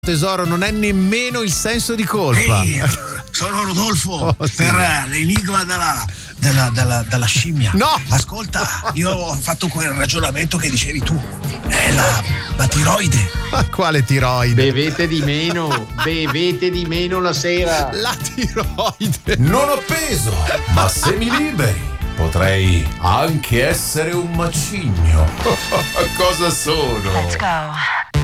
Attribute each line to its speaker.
Speaker 1: tesoro, non è nemmeno il senso di colpa.
Speaker 2: Ehi, sono Rodolfo,
Speaker 1: Oh, sì.
Speaker 2: per l'enigma della scimmia.
Speaker 1: No!
Speaker 2: Ascolta, io ho fatto quel ragionamento che dicevi tu. È la tiroide.
Speaker 1: Ma quale tiroide?
Speaker 3: Bevete di meno la sera.
Speaker 1: La tiroide.
Speaker 4: Non ho peso, ma se mi liberi potrei anche essere un macigno. Cosa sono?
Speaker 5: Let's go.